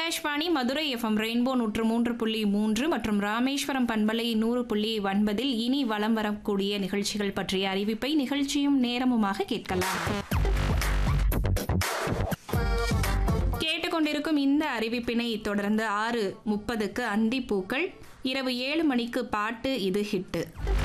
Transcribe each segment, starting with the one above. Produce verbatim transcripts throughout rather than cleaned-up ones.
Akashvani Madurai FM rainbow நூற்று மூன்று புள்ளி மூன்று மற்றும் ராமேஸ்வரம் பண்பலை நூறு புள்ளி ஒன்பதில் இனி வலம் வரக்கூடிய நிகழ்ச்சிகள் பற்றிய அறிவிப்பை நிகழ்ச்சியும் நேரமுமாக கேட்கலாம். கேட்டுக்கொண்டிருக்கும் இந்த அறிவிப்பினை தொடர்ந்து ஆறு முப்பதுக்கு அந்திப்பூக்கள், இரவு ஏழு மணிக்கு பாட்டு இது ஹிட்டு.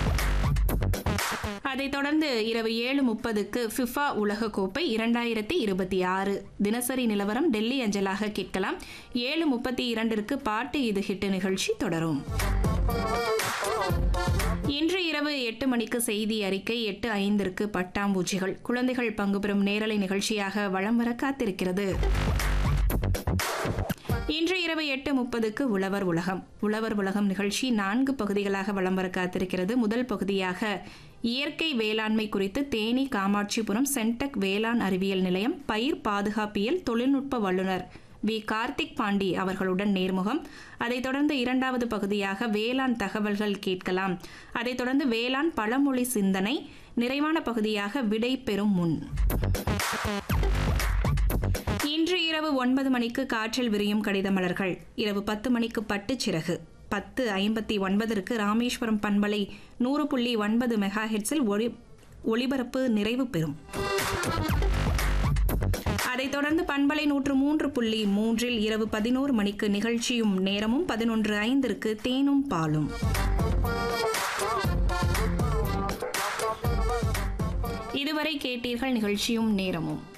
அதைத் தொடர்ந்து இரவு ஏழு முப்பதுக்கு ஃபிஃபா உலகக்கோப்பை இரண்டாயிரத்தி இருபத்தி ஆறு தினசரி நிலவரம் டெல்லி அஞ்சலாக கேட்கலாம். ஏழு முப்பத்தி இரண்டிற்கு பாட்டு இது ஹிட்டு நிகழ்ச்சி தொடரும். இன்று இரவு எட்டு மணிக்கு செய்தி அறிக்கை, எட்டு ஐந்திற்கு பட்டாம்பூச்சிகள் குழந்தைகள் பங்கு பெறும் நேரலை நிகழ்ச்சியாக வலம் வர காத்திருக்கிறது. இன்று இரவு எட்டு முப்பதுக்கு உழவர் உலகம். உழவர் உலகம் நிகழ்ச்சி நான்கு பகுதிகளாக வலம் வர காத்திருக்கிறது. முதல் பகுதியாக இயற்கை வேளாண்மை குறித்து தேனி காமாட்சிபுரம் சென்டெக் வேளாண் அறிவியல் நிலையம் பயிர் பாதுகாப்பியல் தொழில்நுட்ப வல்லுநர் வி கார்த்திக் பாண்டி அவர்களுடன் நேர்முகம். அதைத் தொடர்ந்து இரண்டாவது பகுதியாக வேளாண் தகவல்கள் கேட்கலாம். அதைத் தொடர்ந்து வேளாண் பழமொழி சிந்தனை, நிறைவான பகுதியாக விடை பெறும் முன். இன்று இரவு ஒன்பது மணிக்கு காற்றில் விரியும் கடித மலர்கள், இரவு பத்து மணிக்கு பட்டுச்சிறகு, பத்து ஐம்பத்தி ஒன்பதற்கு ராமேஸ்வரம் பண்பலை நூறு புள்ளி ஒன்பது மெகா ஹெட்ஸில் ஒளி ஒளிபரப்பு நிறைவு பெறும். அதைத் தொடர்ந்து பண்பலை நூற்று மூன்று புள்ளி மூன்றில் இரவு பதினோரு மணிக்கு நிகழ்ச்சியும் நேரமும், பதினொன்று ஐந்திற்கு தேனும் பாலும். இதுவரை கேட்டீர்கள் நிகழ்ச்சியும் நேரமும்.